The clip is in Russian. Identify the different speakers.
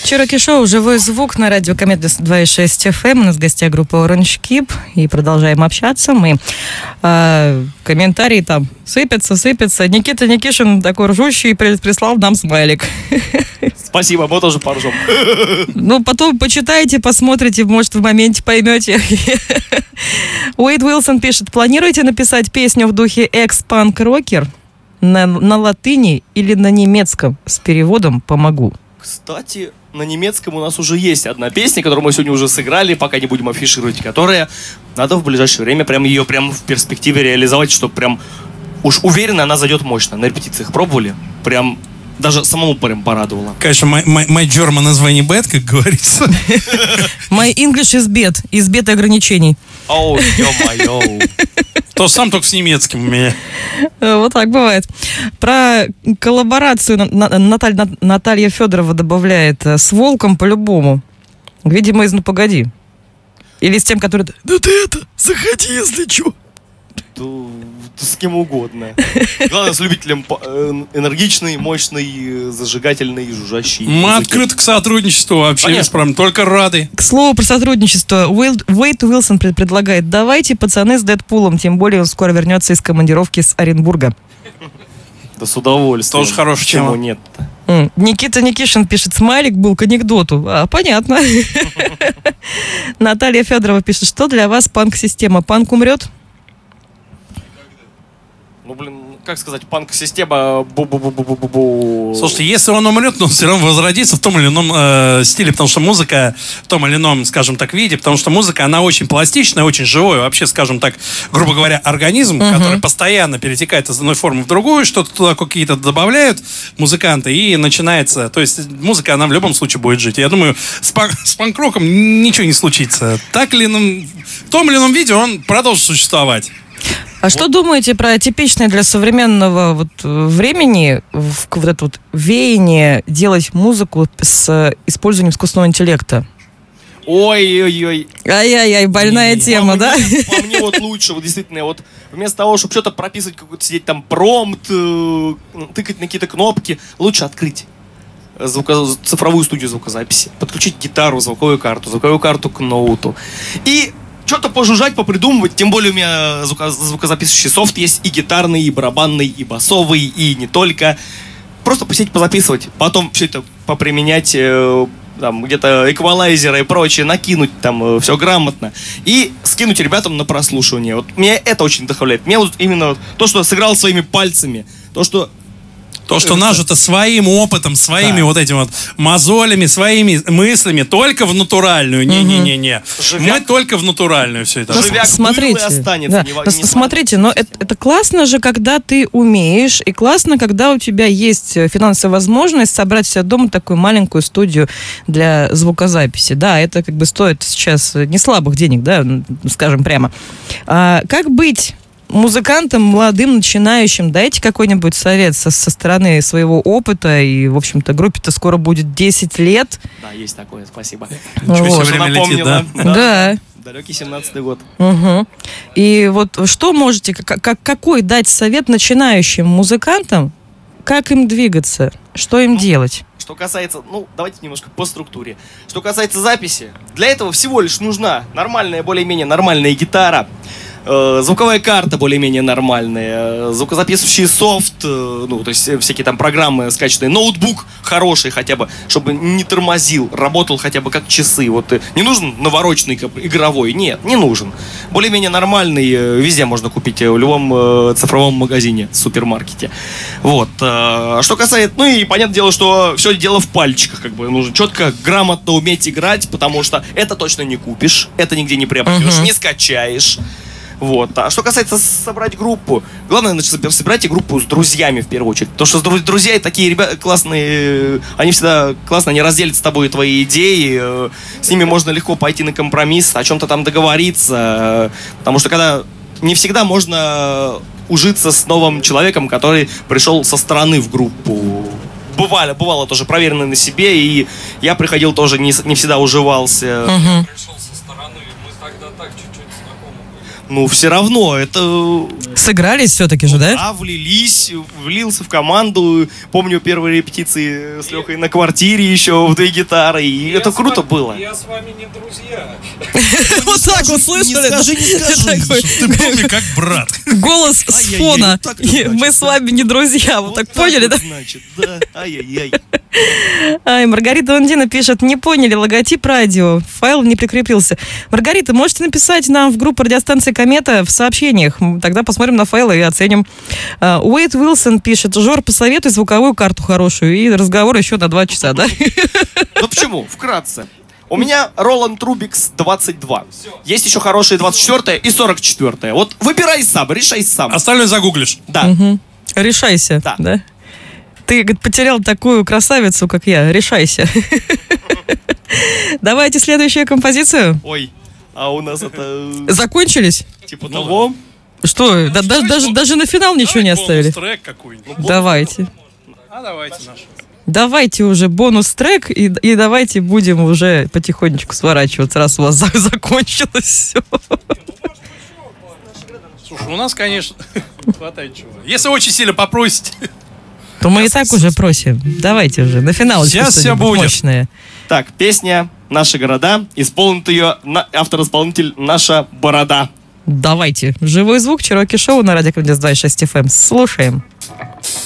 Speaker 1: Чироки Шоу, живой звук на радио Комета 2.6 FM. У нас в гостях группа Orange Keep. И продолжаем общаться. Мы комментарии там сыпятся. Никита Никишин такой ржущий прислал нам смайлик.
Speaker 2: Спасибо, мы тоже поржем.
Speaker 1: Ну, потом почитайте, посмотрите, может, в моменте поймете. Уэйд Уилсон пишет: планируете написать песню в духе экс-панк-рокер на латыни или на немецком? С переводом помогу.
Speaker 2: Кстати, на немецком у нас уже есть одна песня, которую мы сегодня уже сыграли, пока не будем афишировать, которая надо в ближайшее время ее в перспективе реализовать, чтобы прям уж уверенно она зайдет мощно. На репетициях пробовали, прям даже самому прям порадовало.
Speaker 3: Конечно, my German is very bad, как говорится.
Speaker 1: My English is bad, из бед и ограничений.
Speaker 2: О, ё-моё.
Speaker 3: То сам только с немецким у меня.
Speaker 1: Вот так бывает. Про коллаборацию Наталья Федорова добавляет: с Волком по-любому. Видимо, из «Ну, погоди». Или с тем, который: да ты это, заходи, если чё.
Speaker 2: С кем угодно. Главное, с любителем энергичный, мощный, зажигательный, жужжащий.
Speaker 3: Мы открыты к сотрудничеству вообще. Конечно. Только рады.
Speaker 1: К слову про сотрудничество. Уэйд Уилсон предлагает: давайте, пацаны, с Дэдпулом. Тем более он скоро вернется из командировки с Оренбурга.
Speaker 2: Да с удовольствием.
Speaker 3: Тоже хорошая тема.
Speaker 2: Почему нет-то?
Speaker 1: Никита Никишин пишет: смайлик был к анекдоту. Понятно. Наталья Федорова пишет: что для вас панк-система? Панк умрет?
Speaker 2: Ну, блин, как сказать, панк-система бу-бу-бу-бу-бу-бу.
Speaker 3: Слушайте, если он умрет, он все равно возродится в том или ином стиле, потому что музыка в том или ином, скажем так, виде, потому что музыка, она очень пластичная, очень живой, вообще, скажем так, грубо говоря, организм, который постоянно перетекает из одной формы в другую, что-то туда какие-то добавляют музыканты, и начинается, то есть музыка, она в любом случае будет жить. Я думаю, с панк-роком ничего не случится. Так или ином, в том или ином виде он продолжит существовать.
Speaker 1: А что думаете про типичное для современного времени вот это вот веяние делать музыку с использованием искусственного интеллекта?
Speaker 2: Ой-ой-ой.
Speaker 1: Ай-яй-яй, больная тема, да?
Speaker 2: По мне вот лучше, вот действительно, вот вместо того, чтобы что-то прописывать, какой-то сидеть там промпт, тыкать на какие-то кнопки, лучше открыть цифровую студию звукозаписи, подключить гитару, звуковую карту к ноуту и что-то пожужжать, попридумывать. Тем более у меня звукозаписывающий софт есть и гитарный, и барабанный, и басовый, и не только. Просто посидеть, позаписывать. Потом все это поприменять, там, где-то эквалайзеры и прочее, накинуть там все грамотно. И скинуть ребятам на прослушивание. Вот меня это очень вдохновляет. Мне вот именно то, что сыграл своими пальцами, то, что
Speaker 3: нажито своим опытом, своими вот этими вот мозолями, своими мыслями, только в натуральную. Не-не-не-не. Мы только в натуральную все это.
Speaker 1: Смотрите, но это классно же, когда ты умеешь, и классно, когда у тебя есть финансовая возможность собрать себе дома такую маленькую студию для звукозаписи. Да, это как бы стоит сейчас не слабых денег, да, скажем прямо. Как быть музыкантам, молодым, начинающим? Дайте какой-нибудь совет со стороны своего опыта. И, в общем-то, группе-то скоро будет 10 лет.
Speaker 2: Да, есть такое, спасибо.
Speaker 3: Вот. Время летит, да?
Speaker 1: Да.
Speaker 2: Далекий 17-й год.
Speaker 1: Угу. И вот что можете, какой дать совет начинающим музыкантам, как им двигаться, что им делать?
Speaker 2: Что касается, давайте немножко по структуре. Что касается записи, для этого всего лишь нужна нормальная, более-менее нормальная гитара, звуковая карта более-менее нормальная, звукозаписывающий софт, то есть всякие там программы скачанные, ноутбук хороший хотя бы, чтобы не тормозил, работал хотя бы как часы. Вот не нужен навороченный игровой, нет, не нужен. Более-менее нормальный, везде можно купить, в любом цифровом магазине, супермаркете. Вот. Что касается, и понятное дело, что все дело в пальчиках, как бы нужно четко, грамотно уметь играть, потому что это точно не купишь, это нигде не приобретешь, не скачаешь. Вот. А что касается собрать группу, главное, собирайте группу с друзьями в первую очередь. Потому что друзья такие ребята классные, они всегда классно, они разделят с тобой твои идеи, с ними можно легко пойти на компромисс, о чем-то там договориться, потому что когда не всегда можно ужиться с новым человеком, который пришел со стороны в группу. Бывало тоже проверено на себе, и я приходил тоже не всегда уживался.
Speaker 4: Пришел со стороны, мы тогда так чуть-чуть знакомы были.
Speaker 2: Все равно, это
Speaker 1: Сыгрались все-таки же, да?
Speaker 2: Да, влился в команду. Помню первые репетиции с Лехой на квартире еще в 2 гитары. И это круто было.
Speaker 3: Я с вами не друзья.
Speaker 1: Вот так вот слышали?
Speaker 3: Ты помни, как брат.
Speaker 1: Голос с фона. Мы с вами не друзья. Вот так поняли, да?
Speaker 2: Значит, да. Ай-яй-яй.
Speaker 1: Ай, Маргарита Лундина пишет: не поняли логотип радио, файл не прикрепился. Маргарита, можете написать нам в группу радиостанции «Комета» в сообщениях, тогда посмотрим на файлы и оценим. Уэйд Уилсон пишет: Жор, посоветуй звуковую карту хорошую, и разговор еще на 2 часа, да?
Speaker 2: Ну почему? Вкратце. У меня Roland Rubix 22. Есть еще хорошие 24 и 44. Вот выбирай сам, решай сам.
Speaker 3: Остальное загуглишь.
Speaker 2: Да.
Speaker 1: Угу. Решайся,
Speaker 2: Да.
Speaker 1: да? Ты потерял такую красавицу, как я. Решайся. Давайте следующую композицию.
Speaker 2: Ой, а у нас это...
Speaker 1: Закончились?
Speaker 2: Типа того.
Speaker 1: Что, даже на финал ничего не оставили?
Speaker 3: Трек какой-нибудь.
Speaker 1: Давайте.
Speaker 3: Давайте наш.
Speaker 1: Давайте уже бонус-трек, и давайте будем уже потихонечку сворачиваться, раз у вас закончилось все.
Speaker 3: Слушай, у нас, конечно, хватает чего. Если очень сильно попросите.
Speaker 1: То мы и так уже просим. Давайте уже, на финал.
Speaker 3: Сейчас все будет.
Speaker 1: Мощное.
Speaker 2: Так, песня «Наши города». Исполнит ее автор-исполнитель «Наша борода».
Speaker 1: Давайте. Живой звук, Чироки Шоу на радио 2.6 FM. Слушаем.